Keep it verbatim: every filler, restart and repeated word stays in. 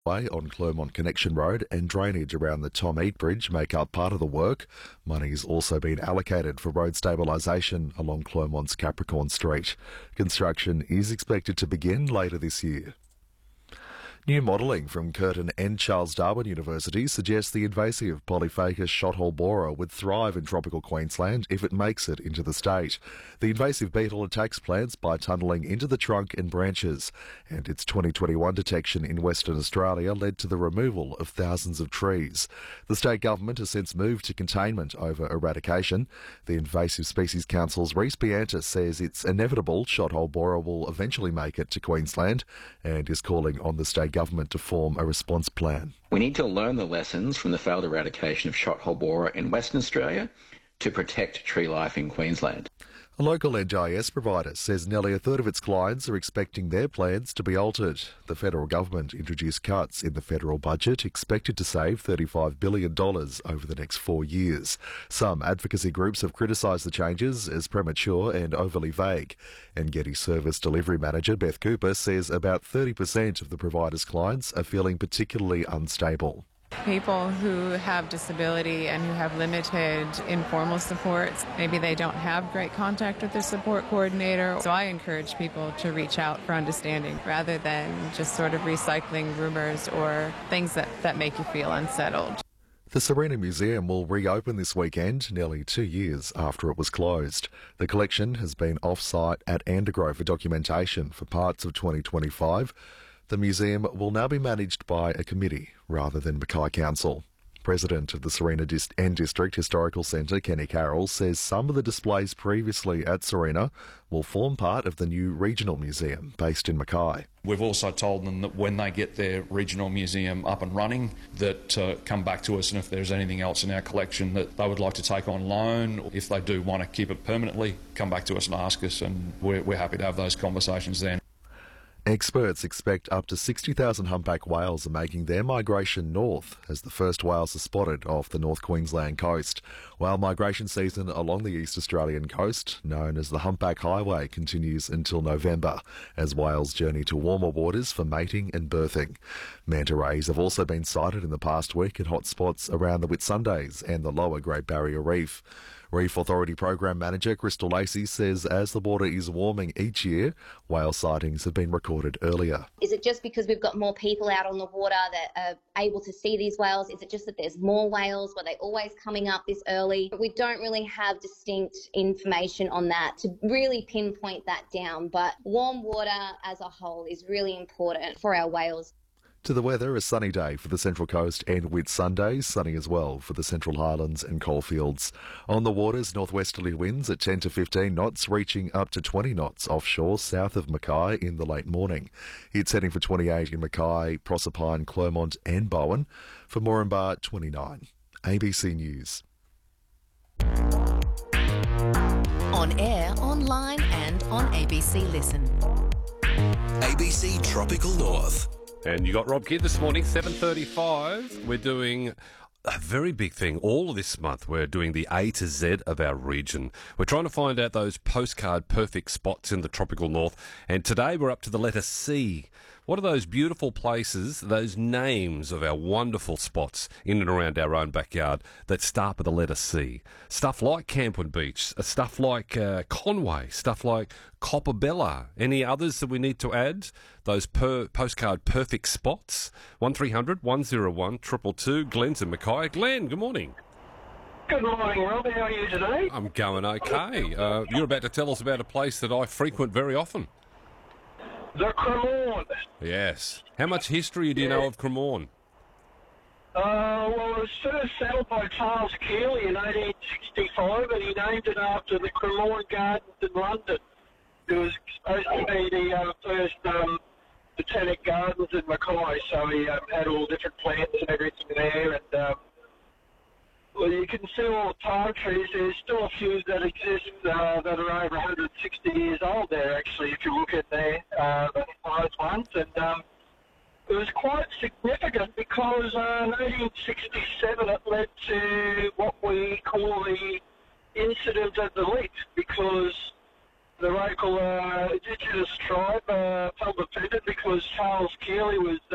Way on Clermont Connection Road and drainage around the Tom Eat Bridge make up part of the work. Money's also been allocated for road stabilisation along Clermont's Capricorn Street. Construction is expected to begin later this year. New modelling from Curtin and Charles Darwin University suggests the invasive Polyphacus shothole borer would thrive in tropical Queensland if it makes it into the state. The invasive beetle attacks plants by tunnelling into the trunk and branches, and its twenty twenty-one detection in Western Australia led to the removal of thousands of trees. The state government has since moved to containment over eradication. The Invasive Species Council's Rhys Piantis says it's inevitable shothole borer will eventually make it to Queensland and is calling on the state government to form a response plan. We need to learn the lessons from the failed eradication of shothole borer in Western Australia to protect tree life in Queensland. A local N D I S provider says nearly a third of its clients are expecting their plans to be altered. The federal government introduced cuts in the federal budget expected to save thirty-five billion dollars over the next four years. Some advocacy groups have criticised the changes as premature and overly vague. And Getty Service Delivery Manager Beth Cooper says about thirty percent of the provider's clients are feeling particularly unstable. People who have disability and who have limited informal supports, maybe they don't have great contact with their support coordinator. So I encourage people to reach out for understanding rather than just sort of recycling rumours or things that, that make you feel unsettled. The Sarina Museum will reopen this weekend, nearly two years after it was closed. The collection has been off-site at Andergrove for documentation for parts of twenty twenty-five. The museum will now be managed by a committee rather than Mackay Council. President of the Sarina Dist- and District Historical Centre, Kenny Carroll, says some of the displays previously at Sarina will form part of the new regional museum based in Mackay. We've also told them that when they get their regional museum up and running, that uh, come back to us, and if there's anything else in our collection that they would like to take on loan, if they do want to keep it permanently, come back to us and ask us, and we're, we're happy to have those conversations then. Experts expect up to sixty thousand humpback whales are making their migration north as the first whales are spotted off the North Queensland coast. Whale migration season along the East Australian coast, known as the Humpback Highway, continues until November as whales journey to warmer waters for mating and birthing. Manta rays have also been sighted in the past week at hot spots around the Whitsundays and the lower Great Barrier Reef. Reef Authority Program Manager Crystal Lacey says as the water is warming each year, whale sightings have been recorded earlier. Is it just because we've got more people out on the water that are able to see these whales? Is it just that there's more whales? Were they always coming up this early? We don't really have distinct information on that to really pinpoint that down, but warm water as a whole is really important for our whales. To the weather, a sunny day for the Central Coast and Whitsundays, sunny as well for the Central Highlands and Coalfields. On the waters, northwesterly winds at ten to fifteen knots, reaching up to twenty knots offshore south of Mackay in the late morning. It's heading for twenty-eight in Mackay, Proserpine, Clermont and Bowen. For Moranbah, twenty-nine. A B C News. On air, online and on A B C Listen. A B C Tropical North. And you got Rob Kidd this morning, seven thirty-five. We're doing a very big thing all this month. We're doing the A to Z of our region. We're trying to find out those postcard perfect spots in the tropical north. And today we're up to the letter C. What are those beautiful places, those names of our wonderful spots in and around our own backyard that start with the letter C? Stuff like Camwood Beach, stuff like uh, Conway, stuff like Copperbella. Any others that we need to add? Those per- postcard perfect spots? one three hundred one oh one two two two. Glenn's in Mackay. Glenn, good morning. Good morning, Rob. How are you today? I'm going okay. Uh, you're about to tell us about a place that I frequent very often. The Cremorne. Yes. How much history do you yeah. know of Cremorne? Uh, well, it was first settled by Charles Keely in eighteen sixty-five, and he named it after the Cremorne Gardens in London. It was supposed to be the uh, first um, botanic gardens in Mackay, so he um, had all different plants and everything there, and um, well, you can see all the palm trees. There's still a few that exist uh, that are over one hundred sixty years old there, actually, if you look at there, uh, those ones. And um, it was quite significant because uh, in eighteen sixty-seven it led to what we call the incident of the Leap, because the local uh, Indigenous tribe uh, felt offended because Charles Keely was